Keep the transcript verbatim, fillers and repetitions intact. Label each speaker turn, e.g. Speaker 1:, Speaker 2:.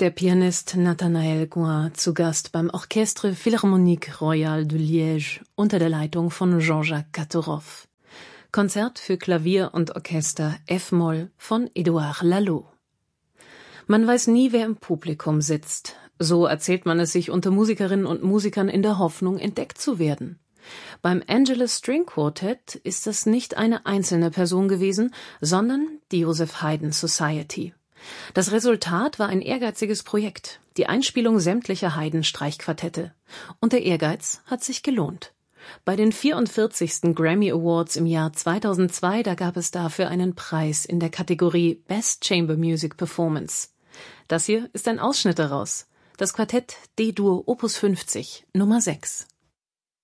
Speaker 1: Der Pianist Nathanael Gouin zu Gast beim Orchestre Philharmonique Royale de Liège unter der Leitung von Jean-Jacques Katorow. Konzert für Klavier und Orchester F-Moll von Édouard Laloux. Man weiß nie, wer im Publikum sitzt. So erzählt man es sich unter Musikerinnen und Musikern in der Hoffnung, entdeckt zu werden. Beim Angelus String Quartet ist das nicht eine einzelne Person gewesen, sondern die Joseph Haydn Society. Das Resultat war ein ehrgeiziges Projekt, die Einspielung sämtlicher Haydn-Streichquartette. Und der Ehrgeiz hat sich gelohnt. Bei den vierundvierzigsten Grammy Awards im Jahr zweitausendzwei, da gab es dafür einen Preis in der Kategorie Best Chamber Music Performance. Das hier ist ein Ausschnitt daraus. Das Quartett D-Dur Opus fünfzig, Nummer sechs.